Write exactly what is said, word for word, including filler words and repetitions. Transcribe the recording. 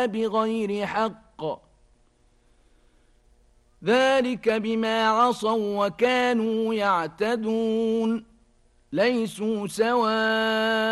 بغير حق، ذلك بما عصوا وكانوا يعتدون. ليسوا سواء